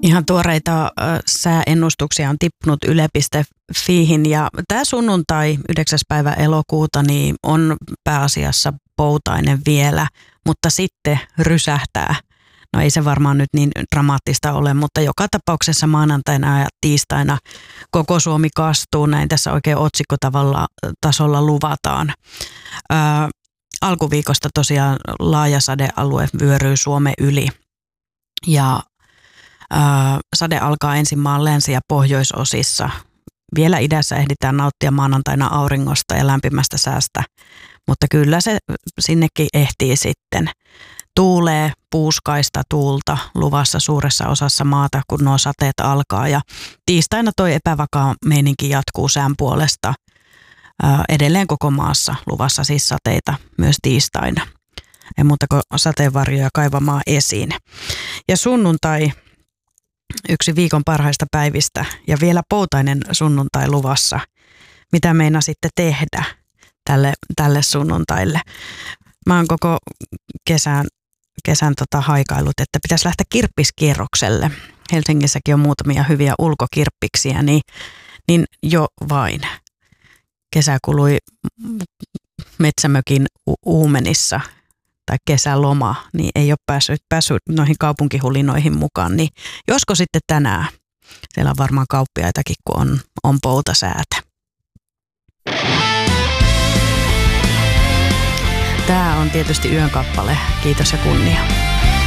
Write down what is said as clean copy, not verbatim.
Ihan tuoreita sääennustuksia on tippunut yle.fiihin ja tämä sunnuntai 9. päivä elokuuta niin on pääasiassa poutainen vielä, mutta sitten rysähtää. No ei se varmaan nyt niin dramaattista ole, mutta joka tapauksessa maanantaina ja tiistaina koko Suomi kastuu, näin tässä oikein otsikkotavalla tasolla luvataan. Alkuviikosta tosiaan laaja sadealue vyöryy Suomen yli ja sade alkaa ensin maan länsi- ja pohjoisosissa. Vielä idässä ehditään nauttia maanantaina auringosta ja lämpimästä säästä, mutta kyllä se sinnekin ehtii sitten. Tuulee puuskaista tuulta luvassa suuressa osassa maata, kun nuo sateet alkaa. Ja tiistaina toi epävakaa meininki jatkuu sään puolesta. Edelleen koko maassa luvassa siis sateita myös tiistaina. Ei muuta kuin sateenvarjoja kaivamaan esiin. Ja sunnuntai yksi viikon parhaista päivistä ja vielä poutainen sunnuntai luvassa. Mitä meinasitte tehdä tälle sunnuntaille? Mä oon koko kesän haikailut, että pitäisi lähteä kirppiskierrokselle. Helsingissäkin on muutamia hyviä ulkokirppiksiä, niin jo vain. Kesä kului metsämökin uumenissa tai kesäloma, niin ei ole päässyt noihin kaupunkihulinoihin mukaan. Niin josko sitten tänään? Siellä on varmaan kauppiaitakin, kun on poutasäätä. Tämä on tietysti yön kappale. Kiitos ja kunnia.